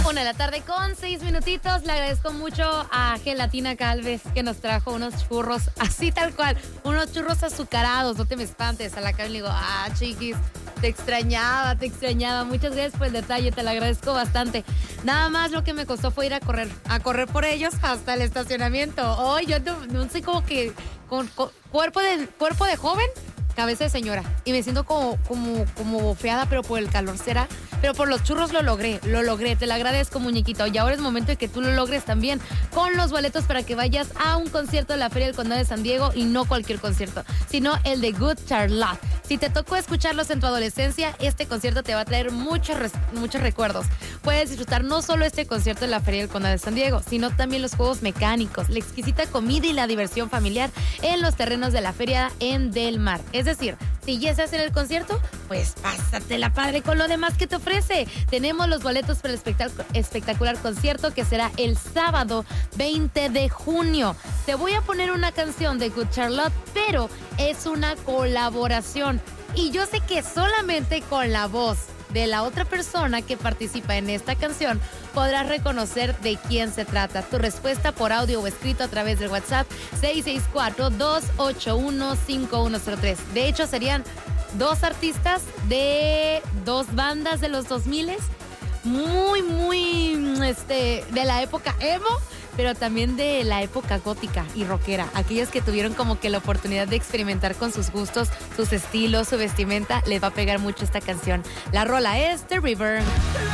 1:06 Le agradezco mucho a Gelatina Calves que nos trajo unos churros, así tal cual, unos churros azucarados, no te me espantes. A la Karen le digo, chiquis, te extrañaba. Muchas gracias por el detalle, te lo agradezco bastante. Nada más lo que me costó fue ir a correr por ellos hasta el estacionamiento. Hoy yo no sé, como que con cuerpo de joven, cabeza de señora. Y me siento como bofeada, pero por el calor será. Pero por los churros lo logré. Te lo agradezco, muñequito. Y ahora es momento de que tú lo logres también con los boletos para que vayas a un concierto de la Feria del Condado de San Diego, y no cualquier concierto, sino el de Good Charlotte. Si te tocó escucharlos en tu adolescencia, este concierto te va a traer muchos recuerdos. Puedes disfrutar no solo este concierto de la Feria del Condado de San Diego, sino también los juegos mecánicos, la exquisita comida y la diversión familiar en los terrenos de la feria en Del Mar. Es decir, si ya estás en el concierto, pues pásatela padre con lo demás que te ofrece. Tenemos los boletos para el espectacular concierto que será el sábado 20 de junio. Te voy a poner una canción de Good Charlotte, pero es una colaboración. Y yo sé que solamente con la voz de la otra persona que participa en esta canción podrás reconocer de quién se trata. Tu respuesta por audio o escrito a través del WhatsApp 664-281-5103. De hecho, serían dos artistas de dos bandas de los 2000, muy de la época emo, pero también de la época gótica y rockera. Aquellos que tuvieron como que la oportunidad de experimentar con sus gustos, sus estilos, su vestimenta, les va a pegar mucho esta canción. La rola es The River.